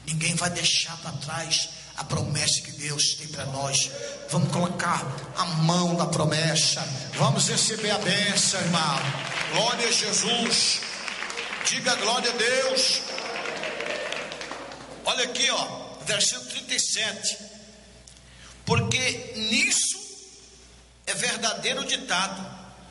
Ninguém vai deixar para trás a promessa que Deus tem para nós. Vamos colocar a mão na promessa, vamos receber a bênção, irmão. Glória a Jesus. Diga glória a Deus. Olha aqui, versículo 37. Porque nisso é verdadeiro ditado: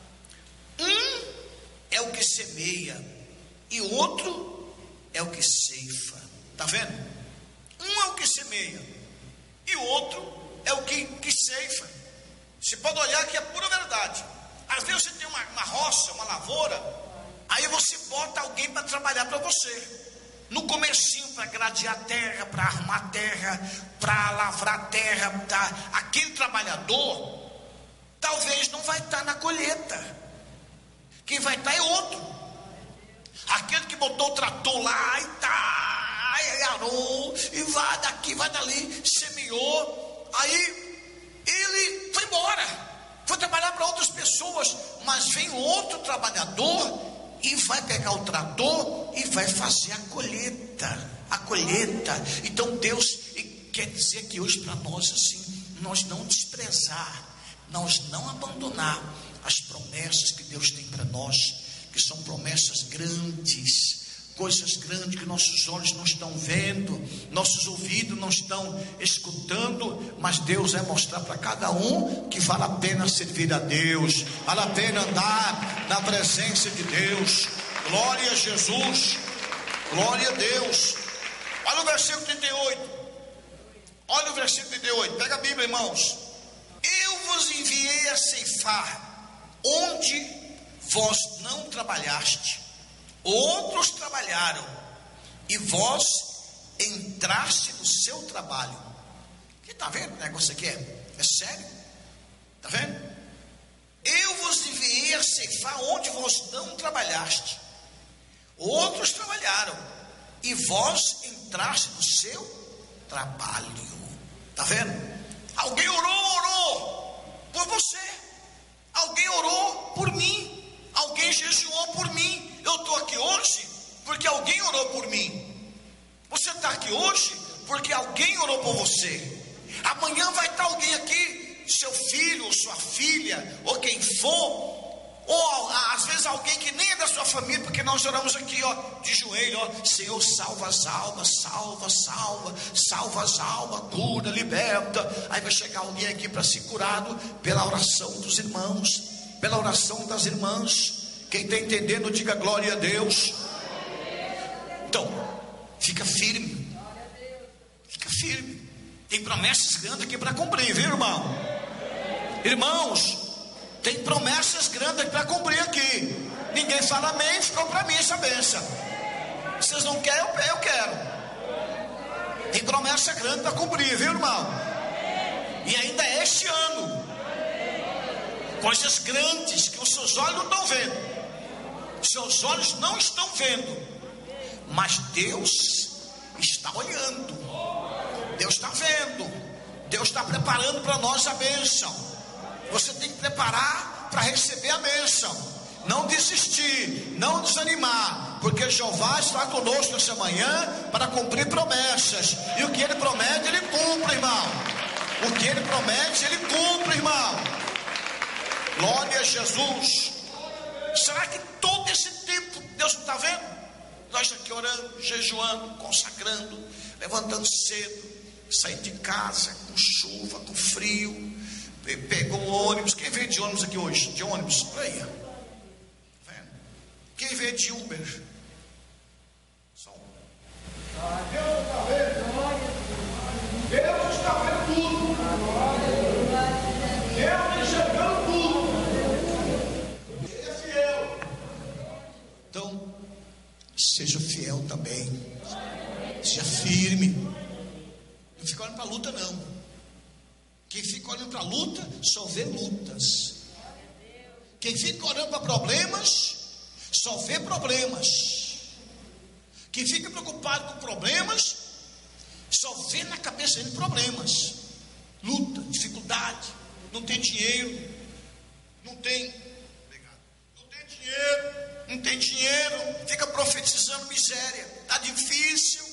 um é o que semeia e outro é o que ceifa. Está vendo? Um é o que semeia e o outro é o que ceifa. Você pode olhar que é pura verdade. Às vezes você tem uma roça, uma lavoura, aí você bota alguém para trabalhar para você. No comecinho, para gradear a terra, para arrumar a terra, para lavrar a terra, tá? Aquele trabalhador talvez não vai estar na colheita. Quem vai estar é outro. Aquele que botou o trator lá e tá, e arou, e vai daqui, vai dali, semeou, aí ele foi embora, foi trabalhar para outras pessoas, mas vem outro trabalhador e vai pegar o trator e vai fazer a colheita. Então Deus quer dizer que hoje para nós assim, nós não desprezar, nós não abandonar as promessas que Deus tem para nós, que são promessas grandes, coisas grandes que nossos olhos não estão vendo, nossos ouvidos não estão escutando, mas Deus vai mostrar para cada um que vale a pena servir a Deus, vale a pena andar na presença de Deus. Glória a Jesus, glória a Deus. Olha o versículo 38. Olha o versículo 38. Pega a Bíblia, irmãos. Eu vos enviei a ceifar onde vós não trabalhaste, outros trabalharam, e vós entraste no seu trabalho. Que está vendo o negócio aqui? É sério? Está vendo? Eu vos enviei a ceifar onde vós não trabalhaste, outros trabalharam, e vós entraste no seu trabalho. Está vendo? Alguém orou por você, alguém orou por mim, alguém jejuou por mim. Eu estou aqui hoje porque alguém orou por mim. Você está aqui hoje porque alguém orou por você. Amanhã vai estar alguém aqui, seu filho ou sua filha, ou quem for, ou às vezes alguém que nem é da sua família, porque nós oramos aqui, de joelho, Senhor, salva as almas, salva as almas, cura, liberta. Aí vai chegar alguém aqui para ser curado pela oração dos irmãos, pela oração das irmãs. Quem está entendendo, diga glória a Deus. Então, fica firme. Fica firme. Tem promessas grandes aqui para cumprir, viu, irmão? Irmãos, tem promessas grandes para cumprir aqui. Ninguém fala amém, ficou para mim essa bênção. Vocês não querem, eu quero. Tem promessa grande para cumprir, viu, irmão? E ainda é este ano. Coisas grandes que os seus olhos não estão vendo. Seus olhos não estão vendo, mas Deus está olhando, Deus está vendo, Deus está preparando para nós a bênção. Você tem que preparar para receber a bênção, não desistir, não desanimar, porque Jeová está conosco essa manhã para cumprir promessas, e o que Ele promete, Ele cumpre, irmão. O que Ele promete, Ele cumpre, irmão. Glória a Jesus. Será que todo esse tempo Deus não está vendo? Nós aqui orando, jejuando, consagrando, levantando cedo, saindo de casa com chuva, com frio, pegou o ônibus. Quem veio de ônibus aqui hoje? De ônibus? Por aí. Tá vendo? Quem veio de Uber? Só um. Deus está vendo. Deus está vendo tudo. Deus enxergando tudo. Então, seja fiel também, seja firme, não fica olhando para a luta não. Quem fica olhando para a luta, só vê lutas. Quem fica olhando para problemas, só vê problemas. Quem fica preocupado com problemas, só vê na cabeça dele problemas, luta, dificuldade, não tem dinheiro, não tem dinheiro, fica profetizando miséria, está difícil,